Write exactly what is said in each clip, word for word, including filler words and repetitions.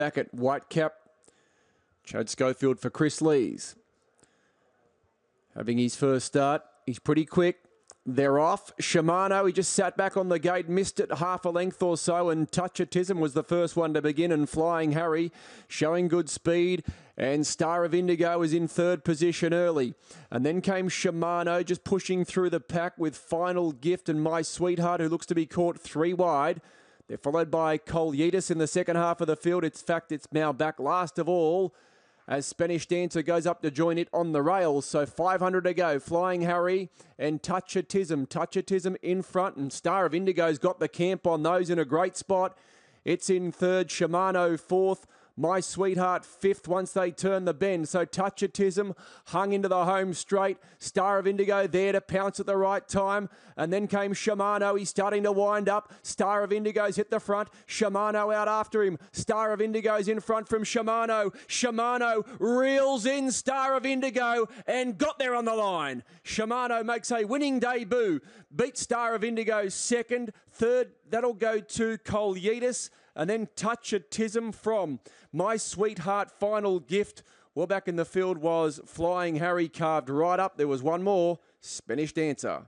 back at Whitecap. Chad Schofield for Chris Lees. Having his first start. He's pretty quick. They're off. Shimano, he just sat back on the gate, missed it half a length or so, and Touchatism was the first one to begin, and Flying Harry showing good speed, and Star of Indigo was in third position early. And then came Shimano just pushing through the pack with Final Gift and My Sweetheart, who looks to be caught three wide. They're followed by Colyetis in the second half of the field. In fact, it's now back last of all, as Spanish Dancer goes up to join it on the rails. So five hundred to go. Flying Harry and Touchatism. Touchatism in front, and Star of Indigo's got the camp on those in a great spot. It's in third. Shimano fourth. My Sweetheart fifth once they turn the bend. So Touchatism hung into the home straight. Star of Indigo there to pounce at the right time. And then came Shimano. He's starting to wind up. Star of Indigo's hit the front. Shimano out after him. Star of Indigo's in front from Shimano. Shimano reels in Star of Indigo and got there on the line. Shimano makes a winning debut. Beat Star of Indigo second. Third, that'll go to Colyetis. And then Touchatism from My Sweetheart. Final Gift. Well, back in the field was Flying Harry, carved right up. There was one more, Spanish Dancer.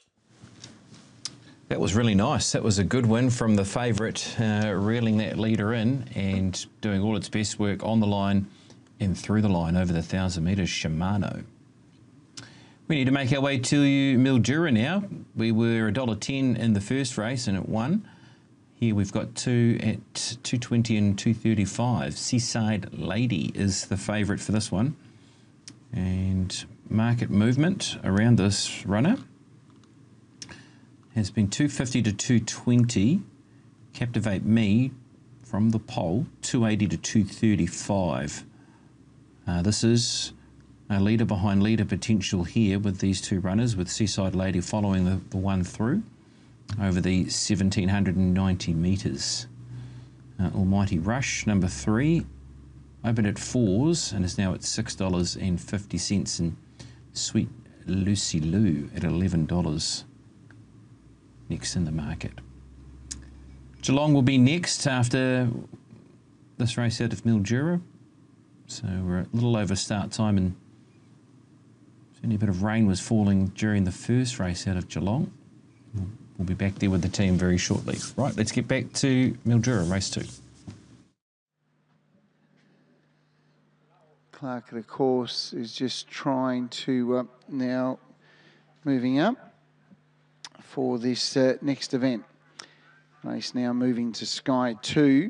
That was really nice. That was a good win from the favourite, uh, reeling that leader in and doing all its best work on the line and through the line over the one thousand metres, Shimano. We need to make our way to Mildura now. We were one dollar ten in the first race and it won. Here we've got two at two twenty and two thirty-five. Seaside Lady is the favourite for this one. And market movement around this runner has been two fifty to two twenty. Captivate Me from the pole, two eighty to two thirty-five. Uh, this is a leader behind leader potential here with these two runners, with Seaside Lady following the, the one through over the one thousand seven hundred ninety metres. Uh, Almighty Rush, number three, opened at fours and is now at six dollars and fifty cents, and Sweet Lucy Lou at eleven dollars next in the market. Geelong will be next after this race out of Mildura. So we're a little over start time, and certainly a bit of rain was falling during the first race out of Geelong. We'll be back there with the team very shortly. Right, let's get back to Mildura, race two. Clark, of course, is just trying to uh, now moving up for this uh, next event. Race now moving to Sky two.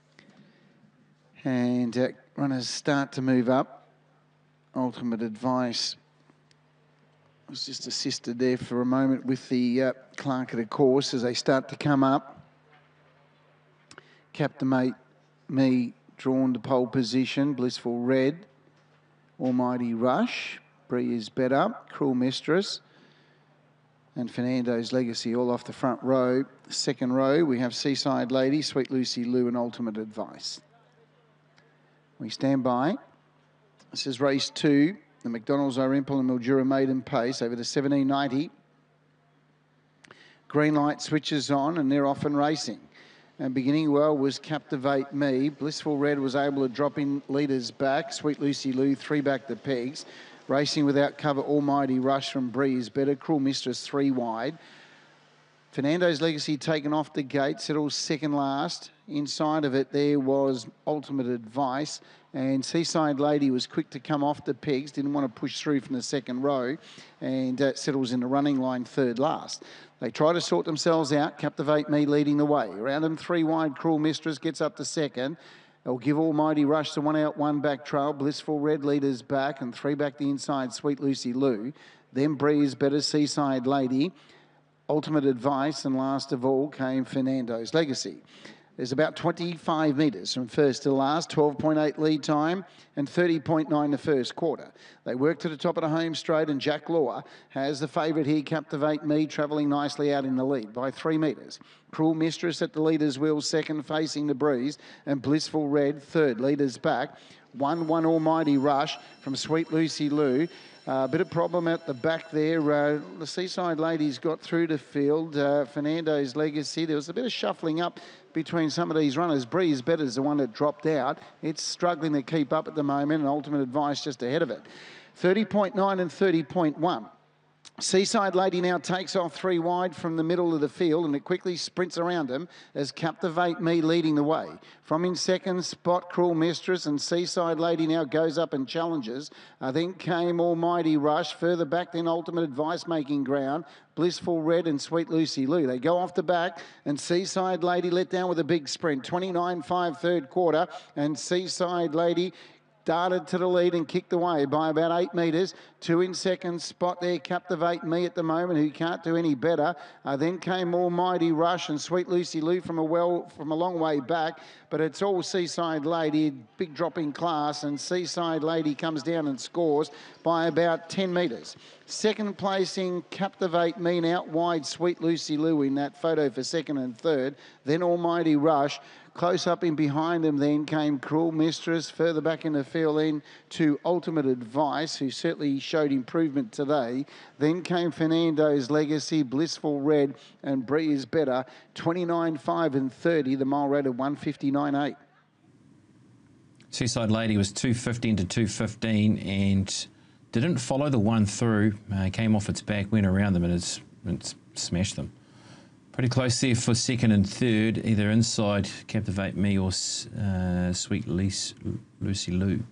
And uh, runners start to move up. Ultimate Advice was just assisted there for a moment with the uh, Clark of the course as they start to come up. Captivate Me drawn to pole position. Blissful Red. Almighty Rush. Bree is better. Cruel Mistress. And Fernando's Legacy all off the front row. Second row, we have Seaside Lady, Sweet Lucy Lou, and Ultimate Advice. We stand by. This is race two. The McDonald's Orimple and Mildura Maiden Pace over the seventeen ninety. Green light switches on and they're off and racing. And beginning well was Captivate Me. Blissful Red was able to drop in leaders back. Sweet Lucy Lou, three back the pegs. Racing without cover, Almighty Rush from Bree is better. Cruel Mistress, three wide. Fernando's Legacy taken off the gate, settles second last. Inside of it, there was Ultimate Advice. And Seaside Lady was quick to come off the pegs, didn't want to push through from the second row, and uh, settles in the running line third last. They try to sort themselves out. Captivate Me leading the way. Around them, three wide, Cruel Mistress gets up to second. They'll give Almighty Rush the one out, one back trail. Blissful Red leaders back, and three back the inside, Sweet Lucy Lou. Then Bree is better, Seaside Lady. Ultimate Advice, and last of all came Fernando's Legacy. There's about twenty-five metres from first to last, twelve point eight lead time and thirty point nine the first quarter. They work to the top of the home straight, and Jack Law has the favourite here, Captivate Me, travelling nicely out in the lead by three metres. Cruel Mistress at the leader's wheel, second, facing the breeze, and Blissful Red, third. Leaders back. one one Almighty Rush from Sweet Lucy Lou. A uh, bit of problem at the back there. Uh, the Seaside Ladies got through to field. Uh, Fernando's Legacy. There was a bit of shuffling up between some of these runners. Breeze Better is the one that dropped out. It's struggling to keep up at the moment, and Ultimate Advice just ahead of it. thirty point nine and thirty point one. Seaside Lady now takes off three wide from the middle of the field, and it quickly sprints around him as Captivate Me leading the way. From in second spot, Cruel Mistress, and Seaside Lady now goes up and challenges. Uh, then came Almighty Rush. Further back, then Ultimate Advice making ground. Blissful Red and Sweet Lucy Lou. They go off the back, and Seaside Lady let down with a big sprint. twenty-nine five third quarter, and Seaside Lady darted to the lead and kicked away by about eight metres. Two in second spot there, Captivate Me at the moment, who can't do any better. Uh, then came Almighty Rush and Sweet Lucy Lou from a well from a long way back, but it's all Seaside Lady, big drop in class, and Seaside Lady comes down and scores by about ten metres. Second placing, Captivate Me, and out wide Sweet Lucy Lou in that photo for second and third. Then Almighty Rush. Close up in behind him then came Cruel Mistress. Further back in the field then to Ultimate Advice, who certainly showed improvement today. Then came Fernando's Legacy, Blissful Red, and Breeze Better. twenty-nine five and thirty, the mile rate of one fifty-nine eight. Seaside Lady was two fifteen to two fifteen and didn't follow the one through. Uh, came off its back, went around them, and it's, it's smashed them. Pretty close there for second and third, either inside Captivate Me or uh, Sweet Lucy, Lucy Lou.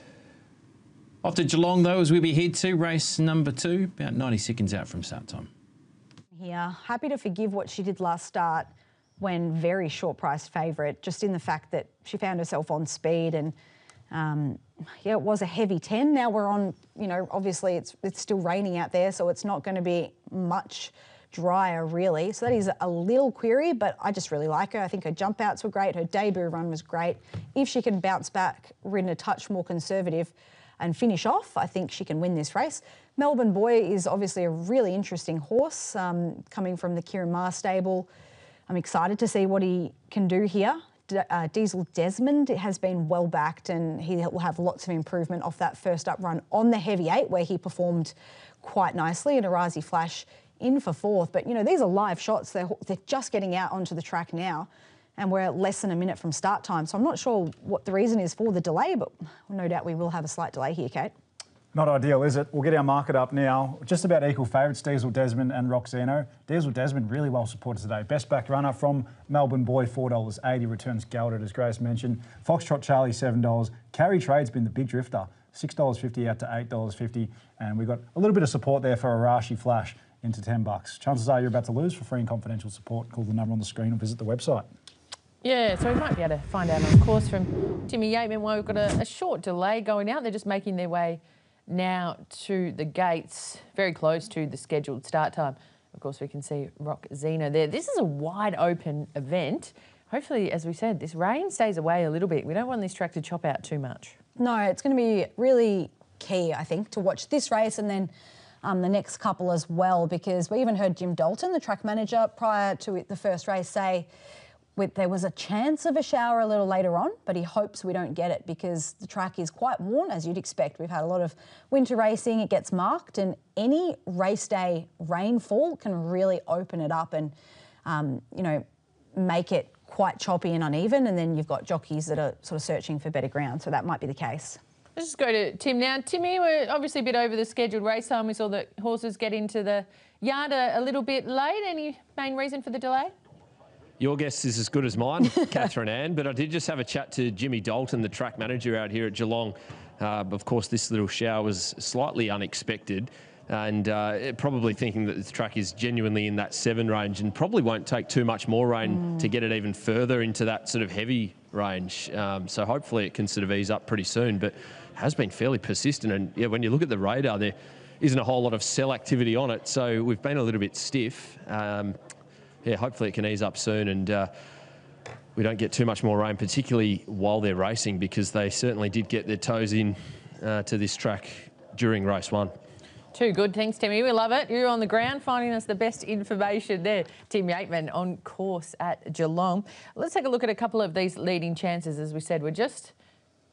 Off to Geelong, though, as we head to race number two, about ninety seconds out from start time. Here, happy to forgive what she did last start when very short price favourite, just in the fact that she found herself on speed and, um, yeah, it was a heavy ten. Now we're on, you know, obviously it's, it's still raining out there, so it's not going to be much drier really, so that is a little query, but I just really like her. I think her jump outs were great, her debut run was great. If she can bounce back, ridden a touch more conservative and finish off, I think she can win this race. Melbourne Boy is obviously a really interesting horse, um, coming from the Kieran Maher stable. I'm excited to see what he can do here. D uh, Diesel Desmond has been well backed, and he will have lots of improvement off that first up run on the heavy eight, where he performed quite nicely, and Arazi Flash in for fourth. But, you know, these are live shots. They're, they're just getting out onto the track now, and we're less than a minute from start time. So I'm not sure what the reason is for the delay, but no doubt we will have a slight delay here, Kate. Not ideal, is it? We'll get our market up now. Just about equal favourites, Diesel Desmond and Roxano. Diesel Desmond really well supported today. Best back runner from Melbourne Boy, four dollars eighty, returns Gelded, as Grace mentioned. Foxtrot Charlie, seven dollars. Carry Trade's been the big drifter, six dollars fifty out to eight dollars fifty. And we've got a little bit of support there for Arashi Flash into ten bucks. Chances are you're about to lose. For free and confidential support, call the number on the screen or visit the website. Yeah, so we might be able to find out, of course, from Timmy Yateman why we've got a, a short delay going out. They're just making their way now to the gates, very close to the scheduled start time. Of course, we can see Rock Zeno there. This is a wide open event. Hopefully, as we said, this rain stays away a little bit. We don't want this track to chop out too much. No, it's going to be really key, I think, to watch this race and then Um, the next couple as well, because we even heard Jim Dalton, the track manager, prior to the first race say with, there was a chance of a shower a little later on, but he hopes we don't get it because the track is quite worn, as you'd expect. We've had a lot of winter racing, it gets marked, and any race day rainfall can really open it up and, um, you know, make it quite choppy and uneven, and then you've got jockeys that are sort of searching for better ground, so that might be the case. Let's just go to Tim now. Timmy, we're obviously a bit over the scheduled race time. We saw the horses get into the yard a, a little bit late. Any main reason for the delay? Your guess is as good as mine, Catherine Ann, but I did just have a chat to Jimmy Dalton, the track manager out here at Geelong. Uh, of course, this little shower was slightly unexpected, and uh, probably thinking that the track is genuinely in that seven range and probably won't take too much more rain mm. to get it even further into that sort of heavy range. Um, so hopefully it can sort of ease up pretty soon, but has been fairly persistent. And yeah, when you look at the radar, there isn't a whole lot of cell activity on it. So we've been a little bit stiff. Um, yeah, hopefully it can ease up soon and uh, we don't get too much more rain, particularly while they're racing, because they certainly did get their toes in uh, to this track during race one. Too good. Thanks, Timmy. We love it. You're on the ground finding us the best information there. Tim Yateman on course at Geelong. Let's take a look at a couple of these leading chances. As we said, we're just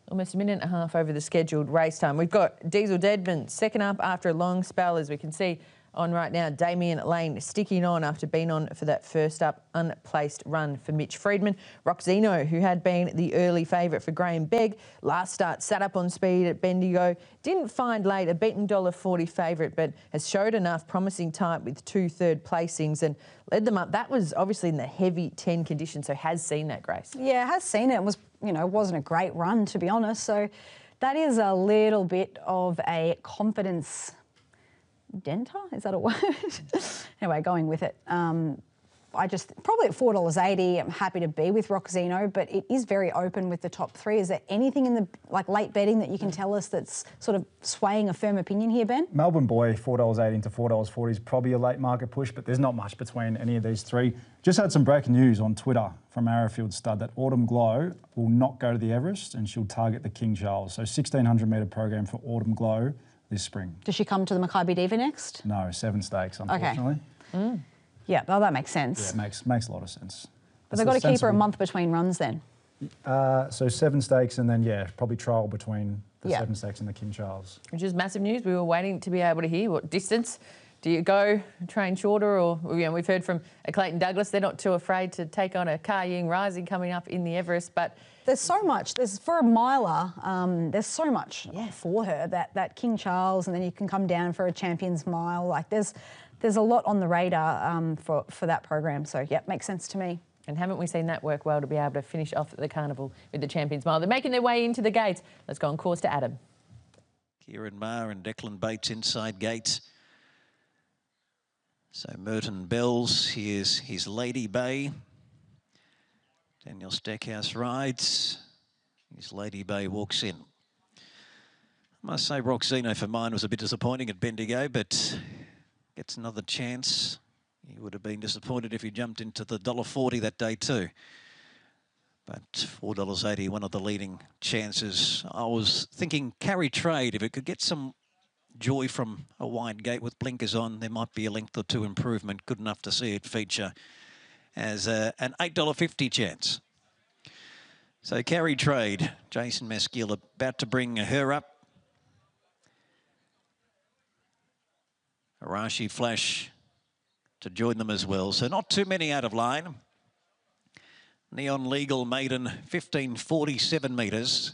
almost a minute and a half over the scheduled race time. We've got Diesel Deadman second up after a long spell, as we can see on right now. Damien Lane sticking on after being on for that first up unplaced run for Mitch Freedman. Roxino, who had been the early favourite for Graham Begg, last start sat up on speed at Bendigo. Didn't find late a beaten one dollar forty favourite, but has showed enough promising type with two third placings and led them up. That was obviously in the heavy ten conditions, so has seen that, Grace. Yeah, has seen it. It was, you know, wasn't a great run, to be honest. So that is a little bit of a confidence denter, is that a word? Anyway, going with it. Um, I just, probably at four dollars eighty, I'm happy to be with Roxino, but it is very open with the top three. Is there anything in the, like, late betting that you can tell us that's sort of swaying a firm opinion here, Ben? Melbourne Boy, four dollars eighty to four dollars forty is probably a late market push, but there's not much between any of these three. Just had some breaking news on Twitter from Arrowfield Stud that Autumn Glow will not go to the Everest and she'll target the King Charles. So sixteen hundred metre program for Autumn Glow this spring. Does she come to the Mackay Diva next? No, seven stakes, unfortunately. Okay. Mm. Yeah, well, that makes sense. Yeah, it makes, makes a lot of sense. But they've got to keep her a month between runs then. Uh, so seven stakes and then, yeah, probably trial between the yeah. seven stakes and the King Charles. Which is massive news. We were waiting to be able to hear what distance. Do you go train shorter, or, you know, we've heard from Clayton Douglas, they're not too afraid to take on a Ka Ying Rising coming up in the Everest, but there's so much. There's for a miler. Um, there's so much yeah. for her. That that King Charles, and then you can come down for a Champions Mile. Like there's there's a lot on the radar um, for for that program. So yeah, makes sense to me. And haven't we seen that work well to be able to finish off at the carnival with the Champions Mile? They're making their way into the gates. Let's go on course to Adam. Kieran Maher and Declan Bates inside gates. So Merton Bells, here's his Lady Bay. Daniel Stackhouse rides. His Lady Bay walks in. I must say Roxino for mine was a bit disappointing at Bendigo, but gets another chance. He would have been disappointed if he jumped into the one dollar forty that day too. But four dollars eighty, one of the leading chances. I was thinking Carry Trade, if it could get some joy from a wide gate with blinkers on, there might be a length or two improvement, good enough to see it feature as a, an eight dollar fifty chance. So Carry Trade, Jason Maskell about to bring her up. Arashi Flash to join them as well. So not too many out of line. Neon Legal Maiden, fifteen forty-seven metres.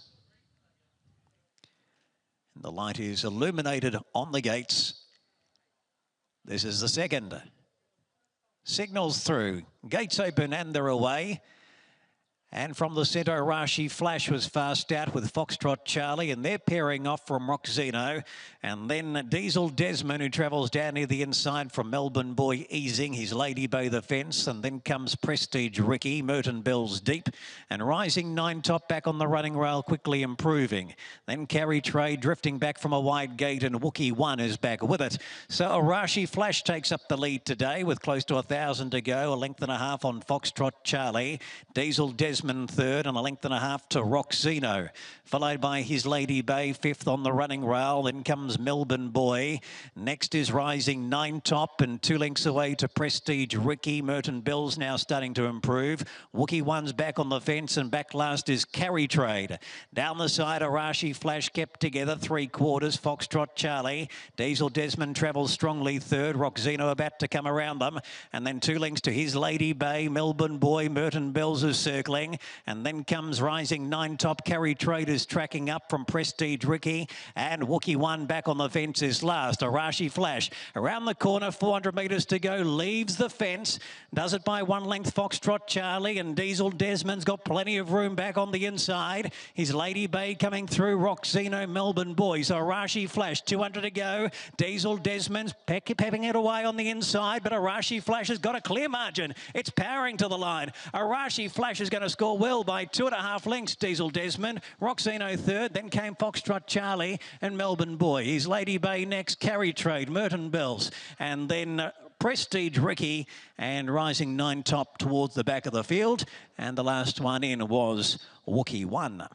The light is illuminated on the gates. This is the second. Signals through. Gates open and they're away. And from the centre, Arashi Flash was fast out with Foxtrot Charlie, and they're pairing off from Roxino. And then Diesel Desmond, who travels down near the inside from Melbourne Boy, easing his Lady Bay the fence. And then comes Prestige Ricky, Merton Bells deep, and Rising Nine Top back on the running rail, quickly improving. Then Carry Trade drifting back from a wide gate, and Wookie One is back with it. So Arashi Flash takes up the lead today with close to a thousand to go, a length and a half on Foxtrot Charlie. Diesel Desmond third and a length and a half to Roxino, followed by his Lady Bay fifth on the running rail. Then comes Melbourne Boy. Next is Rising Nine Top, and two lengths away to Prestige Ricky. Merton Bells now starting to improve. Wookie One's back on the fence, and back last is Carry Trade. Down the side, Arashi Flash kept together three quarters. Foxtrot Charlie. Diesel Desmond travels strongly third. Roxino about to come around them, and then two lengths to his Lady Bay. Melbourne Boy, Merton Bells is circling. And then comes Rising Nine Top. Carry Trade is tracking up from Prestige Ricky. And Wookie One back on the fence is last. Arashi Flash around the corner, four hundred metres to go. Leaves the fence. Does it by one length, Foxtrot Charlie. And Diesel Desmond's got plenty of room back on the inside. His Lady Bay coming through. Roxino, Melbourne Boys. Arashi Flash, two hundred to go. Diesel Desmond's peck, pepping it away on the inside. But Arashi Flash has got a clear margin. It's powering to the line. Arashi Flash is going to score well by two and a half lengths. Diesel Desmond, Roxino third, then came Foxtrot Charlie and Melbourne Boy. His Lady Bay next, Carry Trade, Merton Bells, and then uh, Prestige Ricky and Rising Nine Top towards the back of the field. And the last one in was Wookie One.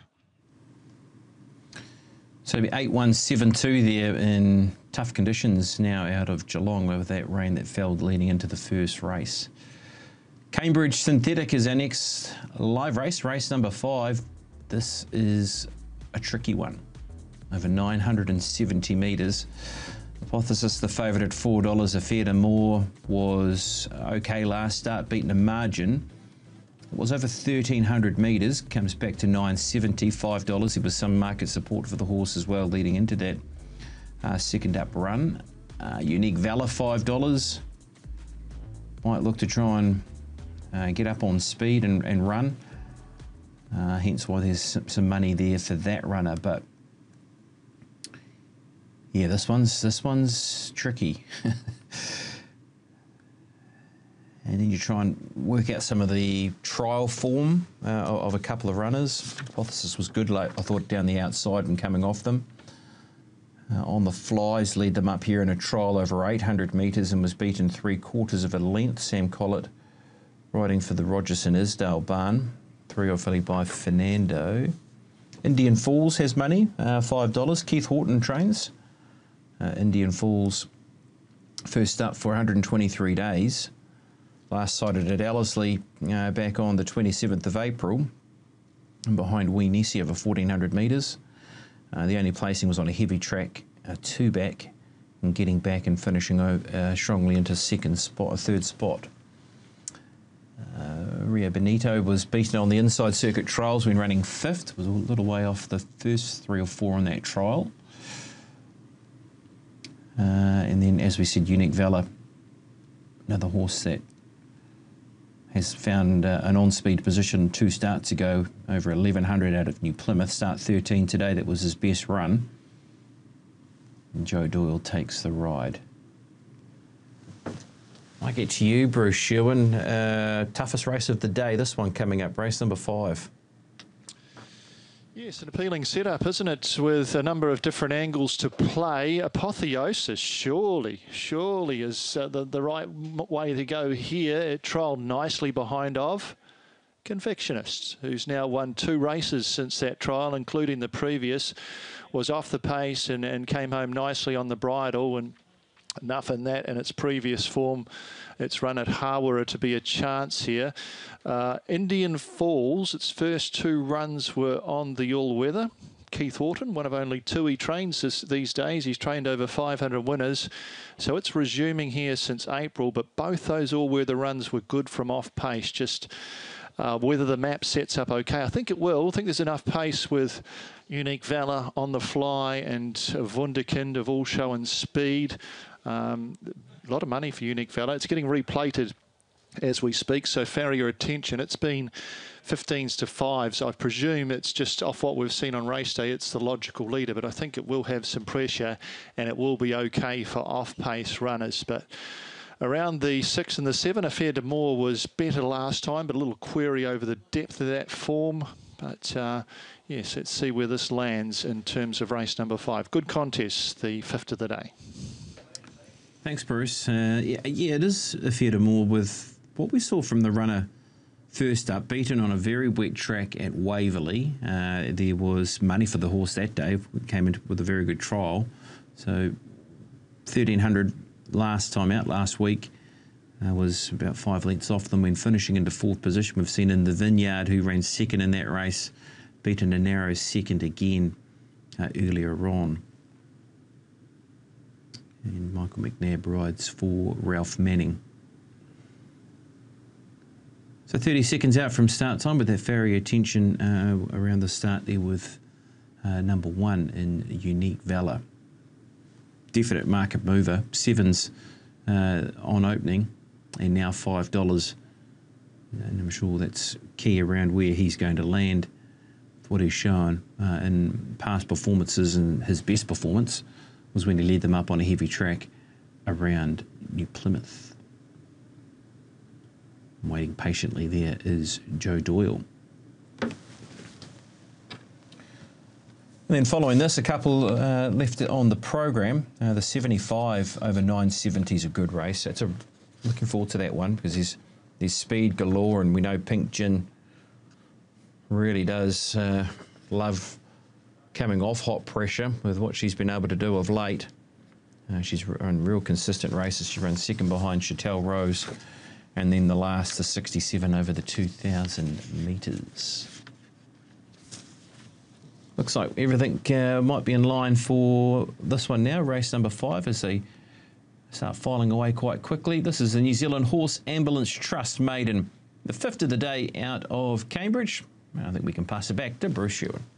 So it'll be eight one seven two there in tough conditions now out of Geelong with that rain that fell leading into the first race. Cambridge Synthetic is our next live race, race number five. This is a tricky one. Over nine hundred seventy metres. Hypothesis, the favourite at four dollars, A Fair to More, was okay last start, beaten a margin. It was over thirteen hundred metres, comes back to nine seventy, five dollars. There was some market support for the horse as well leading into that uh, second up run. Uh, Unique Valor, five dollars. Might look to try and uh, get up on speed and, and run. Uh, hence why there's some, some money there for that runner. But yeah, this one's this one's tricky. And then you try and work out some of the trial form uh, of a couple of runners. Hypothesis was good, like I thought, down the outside and coming off them. Uh, on the flies, led them up here in a trial over eight hundred metres and was beaten three quarters of a length. Sam Collett riding for the Rogerson Isdale barn. Three-year filly by Fernando. Indian Falls has money, uh, five dollars. Keith Horton trains. Uh, Indian Falls first up for one hundred twenty-three days. Last sighted at Ellerslie uh, back on the twenty-seventh of April. And behind Wee Nessie over fourteen hundred metres. Uh, the only placing was on a heavy track, uh, two back, and getting back and finishing uh, strongly into second spot, a third spot. Uh, Rio Benito was beaten on the inside circuit trials when running fifth. Was a little way off the first three or four on that trial. Uh, and then, as we said, Unique Valor, another horse that has found uh, an on-speed position two starts ago, over eleven hundred out of New Plymouth. Start thirteen today, that was his best run. And Joe Doyle takes the ride. I get to you, Bruce Sherwin. Uh, toughest race of the day, this one coming up, race number five. Yes, an appealing setup, isn't it, with a number of different angles to play. Apotheosis surely, surely is uh, the, the right way to go here. It trialled nicely behind of Convictionist, who's now won two races since that trial, including the previous, was off the pace and, and came home nicely on the bridle, and enough in that in its previous form. It's run at Hawera to be a chance here. Uh, Indian Falls, its first two runs were on the all-weather. Keith Horton, one of only two he trains this, these days. He's trained over five hundred winners. So it's resuming here since April, but both those all-weather runs were good from off-pace. Just uh, whether the map sets up okay. I think it will. I think there's enough pace with Unique Valor on the fly and Wunderkind of all show and speed. Um, a lot of money for Unique Valor. It's getting replated as we speak, so farrier attention. It's been fifteens to fives. I presume it's just off what we've seen on race day. It's the logical leader, but I think it will have some pressure and it will be okay for off-pace runners. But around the six and the seven, A Fair to More was better last time, but a little query over the depth of that form. But uh, yes, let's see where this lands in terms of race number five. Good contest, the fifth of the day. Thanks, Bruce. Uh, yeah, yeah, it is A Fair to More with what we saw from the runner first up, beaten on a very wet track at Waverley. Uh, there was money for the horse that day. We came in with a very good trial. So thirteen hundred last time out, last week, uh, was about five lengths off them when finishing into fourth position. We've seen in the Vineyard, who ran second in that race, beaten a narrow second again uh, earlier on. And Michael McNabb rides for Ralph Manning. So thirty seconds out from start time with that farrier attention uh, around the start there with uh, number one in Unique Valor. Definite market mover. Sevens uh, on opening and now five dollars. And I'm sure that's key around where he's going to land. What he's shown uh, in past performances, and his best performance was when he led them up on a heavy track around New Plymouth. Waiting patiently there is Joe Doyle. And then following this, a couple uh, left on the program. Uh, the seventy-five over nine seventy is a good race. That's a looking forward to that one because there's there's speed galore, and we know Pink Gin really does uh, love coming off hot pressure with what she's been able to do of late. Uh, she's run real consistent races. She runs second behind Chattel Rose, and then the last, the sixty-seven over the two thousand metres. Look looks like everything uh, might be in line for this one now, race number five, as they start filing away quite quickly. This is the New Zealand Horse Ambulance Trust Maiden, the fifth of the day out of Cambridge. I think we can pass it back to Bruce Sherwin.